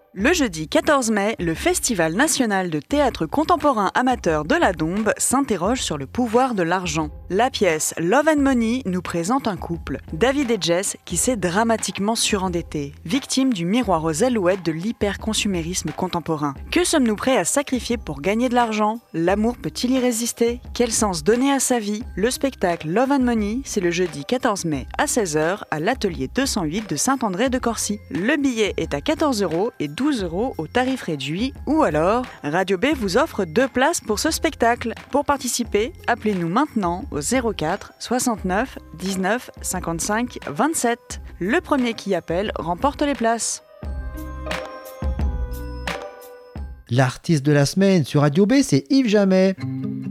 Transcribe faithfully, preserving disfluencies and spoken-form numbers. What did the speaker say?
Le jeudi quatorze mai, le Festival national de théâtre contemporain amateur de la Dombes s'interroge sur le pouvoir de l'argent. La pièce Love and Money nous présente un couple, David et Jess, qui s'est dramatiquement surendetté, victime du miroir aux alouettes de l'hyperconsumérisme contemporain. Que sommes-nous prêts à sacrifier pour gagner de l'argent ? L'amour peut-il y résister ? Quel sens donner à sa vie ? Le spectacle Love and Money, c'est le jeudi quatorze mai à seize heures à l'atelier deux cent huit de Saint-André-de-Corcy. Le billet est à quatorze euros et douze euros au tarif réduit, ou alors Radio B vous offre deux places pour ce spectacle. Pour participer, appelez-nous maintenant au zéro quatre soixante-neuf dix-neuf cinquante-cinq vingt-sept. Le premier qui appelle remporte les places. L'artiste de la semaine sur Radio B, c'est Yves Jamais.